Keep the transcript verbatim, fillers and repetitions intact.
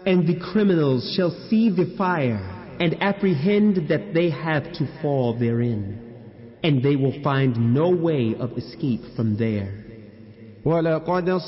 And the criminals shall see the fire and apprehend that they have to fall therein, and they will find no way of escape from there. وَلَقَدْ